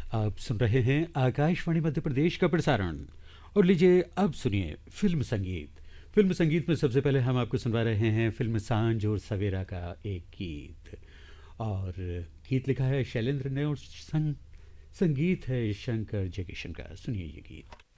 आप सुन रहे हैं आकाशवाणी मध्य प्रदेश का प्रसारण। और लीजिए अब सुनिए फिल्म संगीत। फिल्म संगीत में सबसे पहले हम आपको सुनवा रहे हैं फिल्म सांझ और सवेरा का एक गीत। और गीत लिखा है शैलेंद्र ने और संगीत है शंकर जयकिशन का। सुनिए ये गीत।